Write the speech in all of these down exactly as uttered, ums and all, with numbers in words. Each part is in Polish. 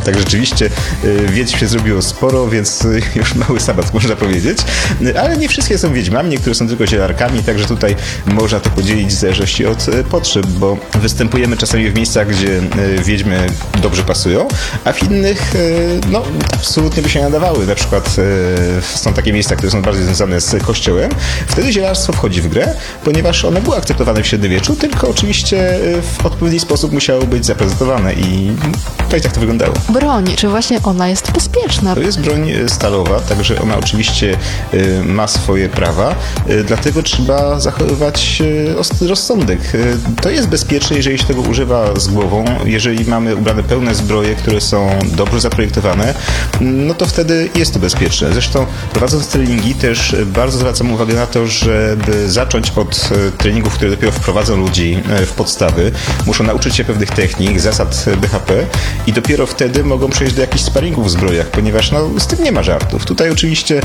tak rzeczywiście wiedźm się zrobiło sporo, więc już mały sabat można powiedzieć, ale nie wszystkie są wiedźmami, niektóre są tylko zielarkami, także tutaj można to podzielić w zależności od potrzeb, bo występujemy czasami w miejscach, gdzie wiedźmy dobrze pasują, a w innych no absolutnie by się nadawały. Na przykład są takie miejsca, które są bardziej związane z kościołem. Wtedy zielarstwo wchodzi w grę, ponieważ one były akceptowane w średniowieczu, tylko oczywiście w odpowiedni sposób musiało być zaprezentowane i to i tak to wyglądało. Broń, czy właśnie ona jest bezpieczna? To jest broń stalowa, także ona oczywiście ma swoje prawa, dlatego trzeba zachowywać ostry rozsądek. To jest bezpieczne, jeżeli się tego używa z głową, jeżeli mamy ubrane pełne zbroje, które są dobrze zaprojektowane, no to wtedy jest to bezpieczne. Zresztą prowadząc treningi też bardzo zwracam uwagę na to, żeby zacząć od treningów, które dopiero wprowadzą ludzi w podstawy. Muszą nauczyć się pewnych technik, zasad B H P i dopiero wtedy mogą przejść do jakichś sparingów w zbrojach, ponieważ no, z tym nie ma żartów. Tutaj oczywiście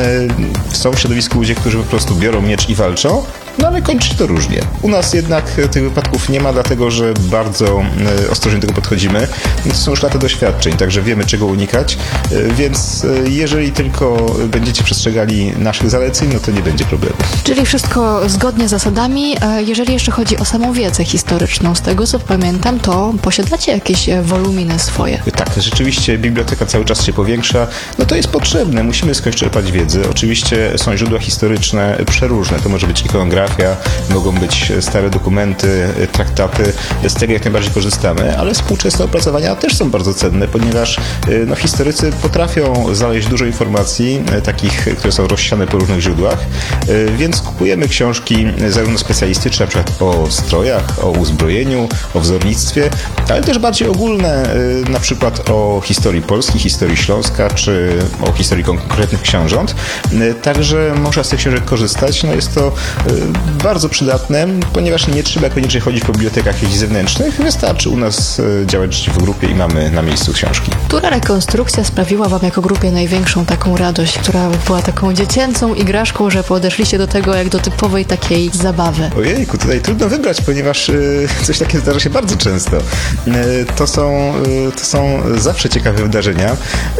e, są w środowisku ludzie, którzy po prostu biorą miecz i walczą, no ale kończy się to różnie. U nas jednak tych wypadków nie ma, dlatego że bardzo e, ostrożnie do tego podchodzimy. To są już lata doświadczeń, także wiemy, czego unikać, e, więc e, jeżeli tylko będziecie przestrzegali naszych zaleceń, no to nie będzie problemu. Czyli wszystko zgodnie z zasadami. Jeżeli jeszcze chodzi o samą wiedzę historyczną, z tego co pamiętam, to posiadacie jakieś woluminy swoje. Tak, rzeczywiście biblioteka cały czas się powiększa. No to jest potrzebne, musimy skądś czerpać wiedzę. Oczywiście są źródła historyczne przeróżne. To może być ikonografia, mogą być stare dokumenty, traktaty. Z tego jak najbardziej korzystamy, ale współczesne opracowania też są bardzo cenne, ponieważ no, historycy potrafią znaleźć dużo informacji, takich, które są rozsiane po różnych źródłach, więc kupujemy książki zarówno specjalistyczne, na przykład o strojach, o uzbrojeniu, o wzornictwie, ale też bardziej ogólne, na przykład o historii Polski, historii Śląska, czy o historii konkretnych książąt. Także można z tych książek korzystać. No jest to bardzo przydatne, ponieważ nie trzeba koniecznie chodzić po bibliotekach jakichś zewnętrznych. Wystarczy u nas działać w grupie i mamy na miejscu książki. Która rekonstrukcja sprawiła wam jako grupie największą taką radość, która była taką dziecięcą igraszką, że podeszliście do tego jak do typowej takiej zabawy? Ojejku, tutaj trudno wybrać, ponieważ y, coś takiego zdarza się bardzo często. Y, to, są, y, to są zawsze ciekawe wydarzenia.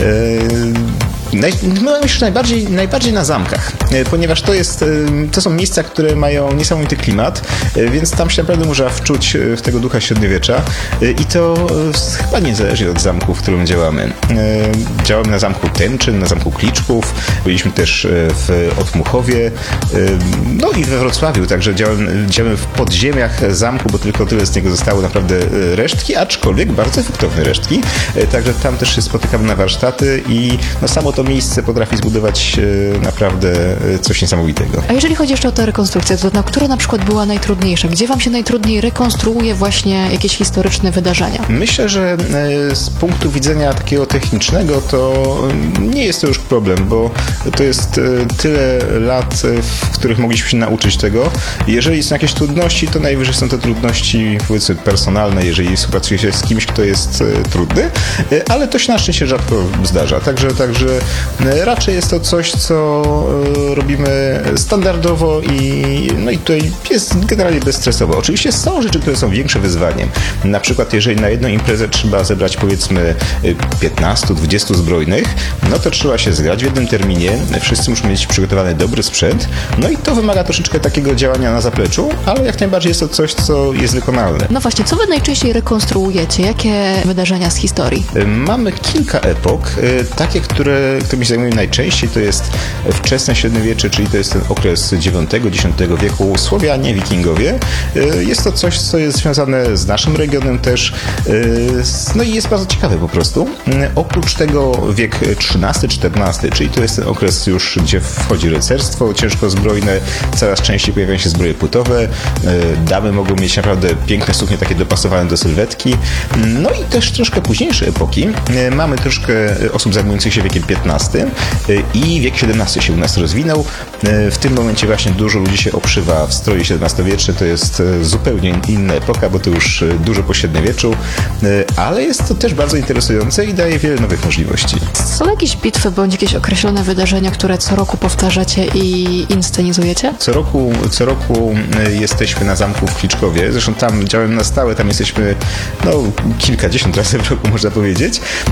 Y, naj, myślę, że najbardziej, najbardziej na zamkach, y, ponieważ to, jest, y, to są miejsca, które mają niesamowity klimat, y, więc tam się naprawdę można wczuć w tego ducha średniowiecza y, i to y, chyba nie zależy od zamku, w którym działamy. Y, działamy na zamku Tęczyn, na zamku Kliczków, byliśmy też w Otmuchowie, y, no i we Wrocławiu, także działamy, działamy w podziemiach zamku, bo tylko tyle z niego zostały naprawdę resztki, aczkolwiek bardzo efektowne resztki. Także tam też się spotykamy na warsztaty i no samo to miejsce potrafi zbudować naprawdę coś niesamowitego. A jeżeli chodzi jeszcze o tę rekonstrukcję, to na która na przykład była najtrudniejsza? Gdzie wam się najtrudniej rekonstruuje właśnie jakieś historyczne wydarzenia? Myślę, że z punktu widzenia takiego technicznego to nie jest to już problem, bo to jest tyle lat, w których mogliśmy się nauczyć tego. Jeżeli są jakieś trudności, to najwyżej są to trudności, powiedzmy, personalne, jeżeli współpracuje się z kimś, kto jest trudny, ale to się na szczęście rzadko zdarza. Także, także raczej jest to coś, co robimy standardowo i, no i tutaj jest generalnie bezstresowo. Oczywiście są rzeczy, które są większym wyzwaniem. Na przykład, jeżeli na jedną imprezę trzeba zebrać, powiedzmy, piętnastu dwudziestu zbrojnych, no to trzeba się zgrać w jednym terminie, wszyscy muszą mieć przygotowany dobry sprzęt, no i to wymaga troszeczkę takiego działania na zapleczu, ale jak najbardziej jest to coś, co jest wykonalne. No właśnie, co wy najczęściej rekonstruujecie? Jakie wydarzenia z historii? Mamy kilka epok. Takie, które, którymi się zajmujemy najczęściej, to jest wczesne średniowiecze, czyli to jest ten okres dziewiątego dziesiątego wieku, Słowianie, Wikingowie. Jest to coś, co jest związane z naszym regionem też, no i jest bardzo ciekawe po prostu. Oprócz tego wiek trzynasty czternasty, czyli to jest ten okres już, gdzie wchodzi rycerstwo ciężkozbrojne, coraz częściej pojawiają się zbroje płytowe, damy mogą mieć naprawdę piękne suknie takie dopasowane do sylwetki. No i też troszkę późniejsze epoki. Mamy troszkę osób zajmujących się wiekiem piętnastym i wiek siedemnasty się u nas rozwinął. W tym momencie właśnie dużo ludzi się obszywa w stroju siedemnastowieczny. To jest zupełnie inna epoka, bo to już dużo po średniowieczu, ale jest to też bardzo interesujące i daje wiele nowych możliwości. Są jakieś bitwy bądź jakieś określone wydarzenia, które co roku powtarzacie i inscenizujecie? Co roku, co roku jesteśmy na zamku w Kliczkowie. Zresztą tam działamy na stałe, tam jesteśmy no, kilkadziesiąt razy w roku, można powiedzieć.